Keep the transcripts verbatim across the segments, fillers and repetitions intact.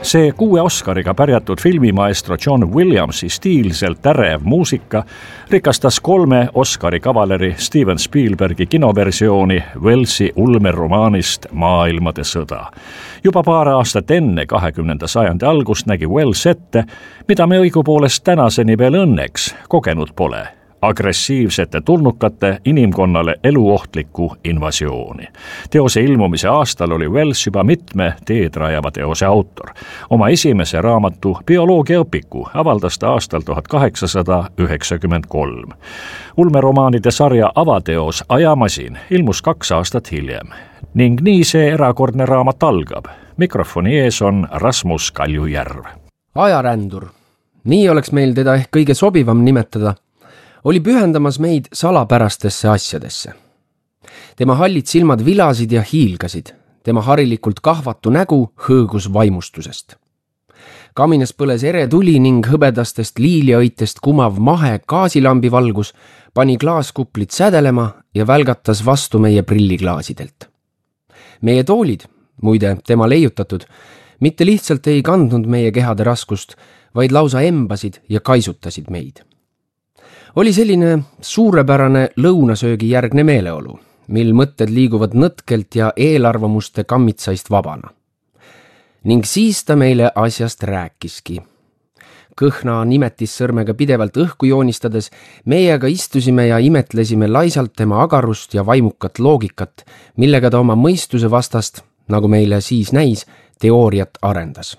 see kuue Oscariga pärjatud filmimaestro John Williamsi stiilselt ärev muusika rikastas kolme Oscari kavaleri Steven Spielbergi kinoversiooni Wellesi ulmeromaanist Maailmade sõda. Juba paar aastat enne kahekümnenda sajandi algust nägi Wells ette, mida me õigupoolest tänaseni veel õnneks kogenud pole. Agressiivsete tulnukate inimkonnale eluohtlikku invasiooni. Teose ilmumise aastal oli Wells juba mitme teed rajava teose autor. Oma esimese raamatu bioloogiaõpiku avaldas ta aastal tuhat kaheksasada üheksakümmend kolm. Ulmeromaanide sarja avateos Ajamasin ilmus kaks aastat hiljem. Ning nii see erakordne raamat algab. Mikrofoni ees on Rasmus Kaljujärv. Ajarändur, nii oleks meil teda ehk kõige sobivam nimetada, oli pühendamas meid salapärastesse asjadesse. Tema hallid silmad vilasid ja hiilgasid, tema harilikult kahvatu nägu hõõgus vaimustusest. Kaminas põles ere tuli ning hõbedastest liiliaitest kumav mahe gaasilambi valgus pani klaaskuplit sädelema ja välgatas vastu meie prilliklaasidelt. Meie toolid, muide tema leiutatud, mitte lihtsalt ei kandnud meie kehade raskust, vaid lausa embasid ja kaisutasid meid. Oli selline suurepärane lõunasöögi järgne meeleolu, mil mõtted liiguvad nõtkelt ja eelarvamuste kammitsaist vabana. Ning siis ta meile asjast rääkiski. Kõhna nimetissõrmega pidevalt õhku joonistades meiega istusime ja imetlesime laisalt tema agarust ja vaimukat loogikat, millega ta oma mõistuse vastast, nagu meile siis näis, teooriat arendas.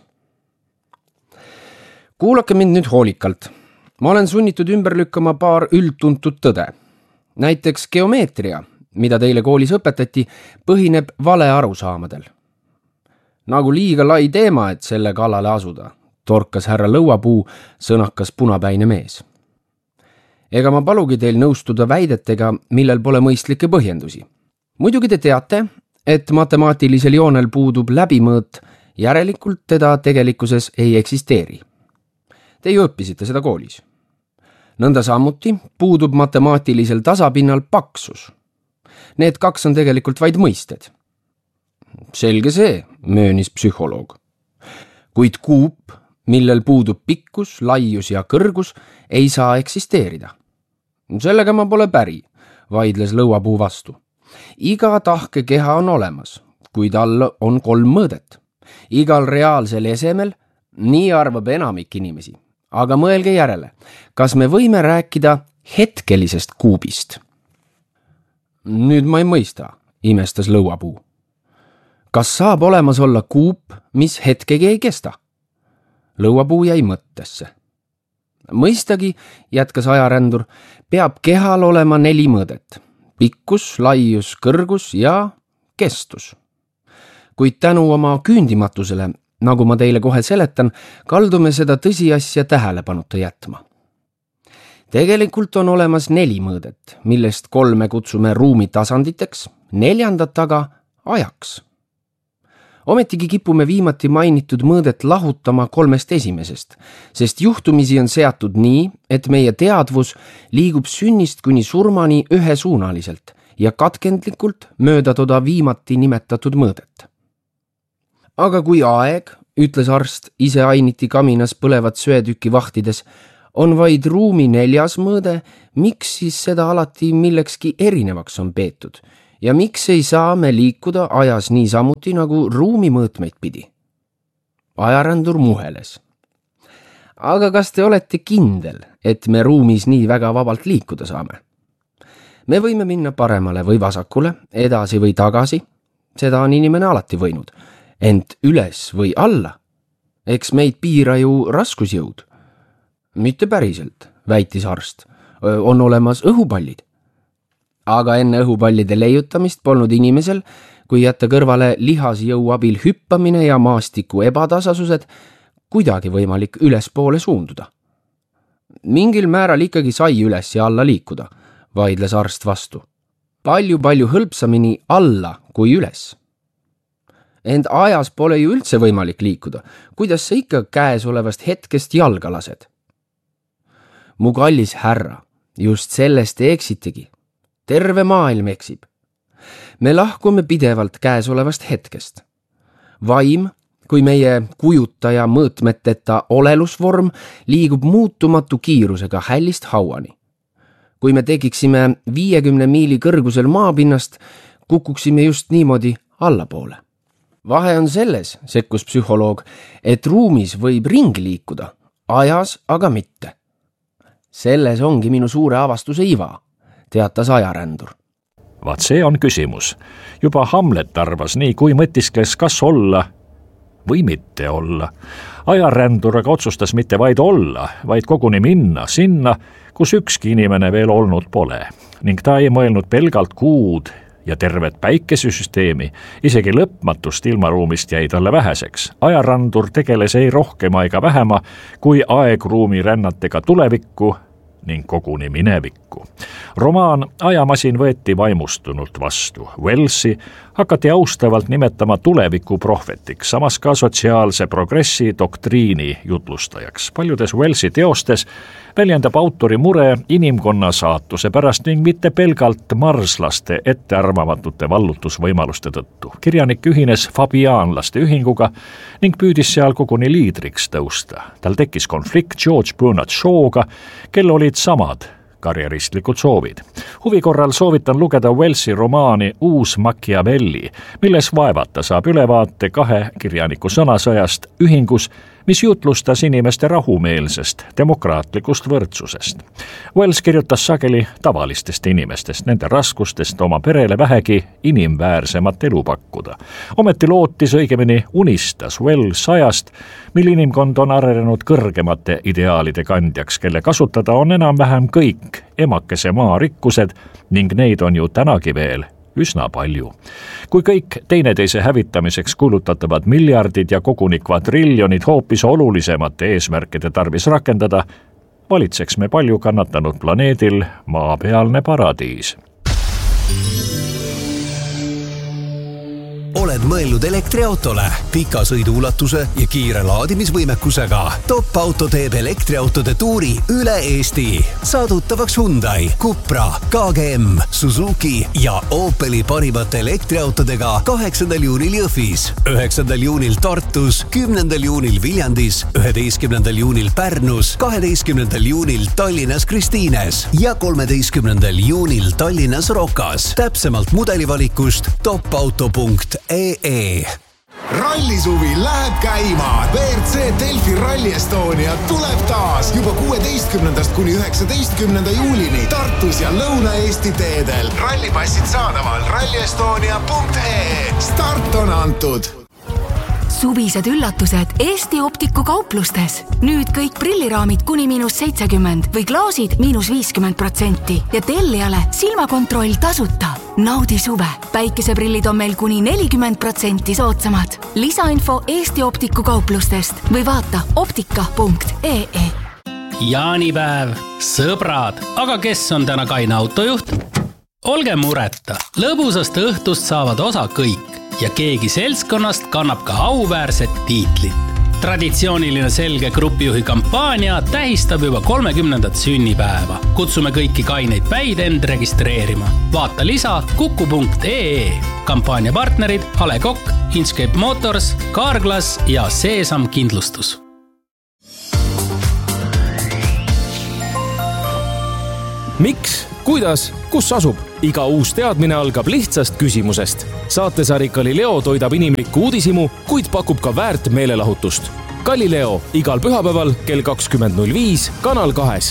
Kuulake mind nüüd hoolikalt. Ma olen sunnitud ümber lükkama paar üldtuntud tõde. Näiteks geomeetria, mida teile koolis õpetati, põhineb vale arusaamadel. Nagu liiga lai teema, et selle kallale asuda, torkas härra Lõuapuu, sõnakas punapäine mees. Ega ma palugi teil nõustuda väidetega, millel pole mõistlikke põhjendusi. Muidugi te teate, et matemaatilisel joonel puudub läbimõõt, järelikult teda tegelikkuses ei eksisteeri. Te ju õppisite seda koolis. Nõnda samuti puudub matemaatilisel tasapinnal paksus. Need kaks on tegelikult vaid mõisted. Selge see, möönis psühholoog. Kuid kuup, millel puudub pikkus, laius ja kõrgus, ei saa eksisteerida. Sellega ma pole päri, vaidles Lõuapuu vastu. Iga tahke keha on olemas, kuid all on kolm mõõdet. Igal reaalsel esemel, nii arvab enamik inimesi. Aga mõelge järele, kas me võime rääkida hetkelisest kuubist? Nüüd ma ei mõista, imestas Lõuapuu. Kas saab olemas olla kuup, mis hetkegi ei kesta? Lõuapuu jäi mõttesse. Mõistagi, jätkas ajarändur, peab kehal olema neli mõõdet. Pikkus, laius, kõrgus ja kestus. Kuid tänu oma küündimatusele, nagu ma teile kohe seletan, kaldume seda tõsiasja tähelepanuta jätma. Tegelikult on olemas neli mõõdet, millest kolme kutsume ruumi tasanditeks, neljandat aga ajaks. Ometigi kipume viimati mainitud mõõdet lahutama kolmest esimesest, sest juhtumisi on seatud nii, et meie teadvus liigub sünnist kuni surmani ühesuunaliselt ja katkendlikult mööda toda viimati nimetatud mõõdet. Aga kui aeg, ütles arst, ise ainiti kaminas põlevat söetükki vahtides, on vaid ruumi neljas mõõde, miks siis seda alati millekski erinevaks on peetud ja miks ei saa me liikuda ajas nii samuti nagu ruumi mõõtmeid pidi? Ajarändur muheles. Aga kas te olete kindel, et me ruumis nii väga vabalt liikuda saame? Me võime minna paremale või vasakule, edasi või tagasi, seda on inimene alati võinud, ent üles või alla, eks meid piira ju raskusjõud. Mitte päriselt, väitis arst, on olemas õhupallid. Aga enne õhupallide leiutamist polnud inimesel, kui jätta kõrvale lihasjõu abil hüppamine ja maastiku ebatasasused, kuidagi võimalik ülespoole suunduda. Mingil määral ikkagi sai üles ja alla liikuda, vaidles arst vastu. Palju-palju hõlpsamini alla kui üles. Ent ajas pole ju üldse võimalik liikuda, kuidas sa ikka käes olevast hetkest jalga lased? Mu kallis härra, just sellest eksitegi. Terve maailm eksib. Me lahkume pidevalt käesolevast hetkest. Vaim, kui meie kujutaja mõõtmeteta olelusvorm liigub muutumatu kiirusega hällist hauani. Kui me tegiksime viiekümne miili kõrgusel maapinnast, kukuksime just niimoodi allapoole. Vahe on selles, sekkus psühholoog, et ruumis võib ringi liikuda, ajas aga mitte. Selles ongi minu suure avastuse iva, teatas ajarändur. Vaat see on küsimus. Juba Hamlet arvas nii, kui mõtiskles kas olla või mitte olla. Ajarändur aga otsustas mitte vaid olla, vaid koguni minna sinna, kus ükski inimene veel olnud pole. Ning ta ei mõelnud pelgalt kuud ja tervet päikesüsteemi, isegi lõpmatust ilmaruumist jäi talle väheseks. Ajarandur tegeles ei rohkema ega vähema kui aegruumi rännatega tulevikku ning koguni minevikku. Romaan Ajamasin võeti vaimustunult vastu. Wellsi hakati austavalt nimetama tuleviku prohvetiks, samas ka sotsiaalse progressi doktriini jutlustajaks. Paljudes Wellsi teostes väljendab autori mure inimkonna saatuse pärast ning mitte pelgalt marslaste ettearvamatute vallutusvõimaluste tõttu. Kirjanik ühines fabiaanlaste ühinguga ning püüdis seal koguni liidriks tõusta. Tal tekkis konflikt George Bernard Shaw'ga, kel olid samad karjeristlikud soovid. Huvi korral soovitan lugeda Wellsi romaani Uus Machiavelli, milles vaevata saab ülevaate kahe kirjaniku sõnasõjast ühingus, mis jutlustas inimeste rahumeelsest, demokraatlikust võrdsusest. Wells kirjutas sageli tavalistest inimestest, nende raskustest oma perele vähegi inimväärsemat elu pakkuda. Ometi lootis, õigemini unistas Wells ajast, mil inimkond on arenenud kõrgemate ideaalide kandjaks, kelle kasutada on enam-vähem kõik emakese maa rikkused ning neid on ju tänagi veel üsna palju. Kui kõik teineteise hävitamiseks kulutatavad miljardid ja koguni kvadriljonid hoopis olulisemate eesmärkide tarvis rakendada, valitseks me palju kannatanud planeedil maapealne paradiis. Oled mõelnud elektriautole, pika sõiduulatuse ja kiire laadimisvõimekusega. Top Auto teeb elektriautode tuuri üle Eesti. Saadutavaks Hyundai, Cupra, K G M, Suzuki ja Opeli parimate elektriautodega kaheksandal juunil Jõhvis, üheksandal juunil Tartus, kümnendal juunil Viljandis, üheteistkümnendal juunil Pärnus, kaheteistkümnendal juunil Tallinnas Kristiines ja kolmeteistkümnendal juunil Tallinnas Rokas. Täpsemalt mudelivalikust topauto punkt ee e. Rallisuvi läheb käima. V R C Delfi Rally Estonia tuleb taas juba kuueteistkümnendast kuni üheksateistkümnenda juulini Tartus ja Lõuna-Eesti teedel. Rallipassid saadaval ralli estonia punkt ee e. Start on antud. Suvised üllatused Eesti Optiku kauplustes. Nüüd kõik prilliraamid kuni miinus seitsekümmend või klaasid miinus viiskümmend protsenti ja tellijale silmakontroll tasuta. Naudi suve. Päikeseprillid on meil kuni nelikümmend protsenti soodsamad. Lisainfo Eesti Optiku kauplustest või vaata optika punkt ee e. Jaanipäev, sõbrad, aga kes on täna kaine autojuht? Olge mureta, lõbusast õhtust saavad osa kõik ja keegi seltskonnast kannab ka auväärset tiitlit. Traditsiooniline selge grupijuhi kampaania tähistab juba kolmekümnendat sünnipäeva. Kutsume kõiki kaineid päid end registreerima. Vaata lisa kuku punkt ee e. Kampaania partnerid A Le Coq, Inchcape Motors, Carglass ja Seesam Kindlustus. Miks? Kuidas? Kus asub? Iga uus teadmine algab lihtsast küsimusest. Saatesari Galileo toidab inimlikku uudishimu, kuid pakub ka väärt meelelahutust. Galileo igal pühapäeval kell kakskümmend null viis Kanal kahes.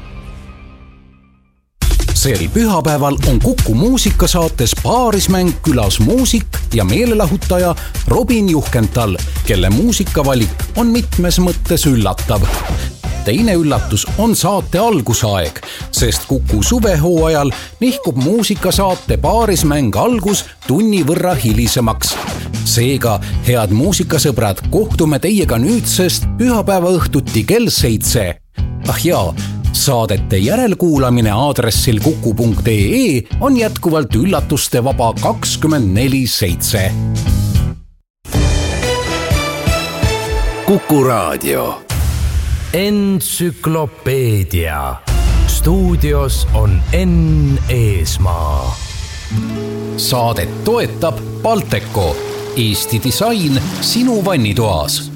Sel pühapäeval on Kuku muusikasaates Paarismäng külas muusik ja meelelahutaja Robin Juhkental, kelle muusikavalik on mitmes mõttes üllatav. Teine üllatus on saate algusaeg, sest Kuku suvehooajal nihkub muusikasaate Paarismäng algus tunni võrra hilisemaks. Seega, head muusikasõbrad, kohtume teiega nüüdsest pühapäeva õhtuti kell seitse. Ah jaa, saadete järelkuulamine aadressil kuku punkt ee e on jätkuvalt üllatuste vaba kakskümmend neli seitse. Kuku Raadio. Entsüklopeedia. Stuudios on Enn Eesmaa. Saadet toetab Balteco, Eesti disain sinu vannitoas